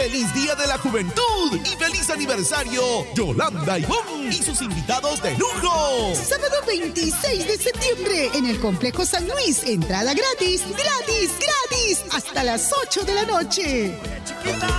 ¡Feliz Día de la Juventud! ¡Y feliz aniversario! Yolanda Ivonne y sus invitados de lujo. Sábado 26 de septiembre en el Complejo San Luis. Entrada gratis, gratis, gratis. Hasta las 8 de la noche.